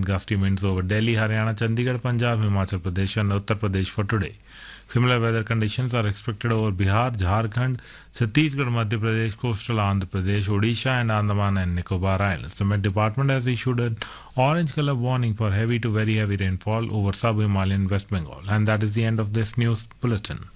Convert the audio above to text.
and gusty winds over Delhi, Haryana, Chandigarh, Punjab, Himachal Pradesh, and Uttar Pradesh for today. Similar weather conditions are expected over Bihar, Jharkhand, Chhattisgarh, Madhya Pradesh, coastal Andhra Pradesh, Odisha, and Andaman and Nicobar Islands. The Met Department has issued an orange color warning for heavy to very heavy rainfall over sub-Himalayan West Bengal. And that is the end of this news bulletin.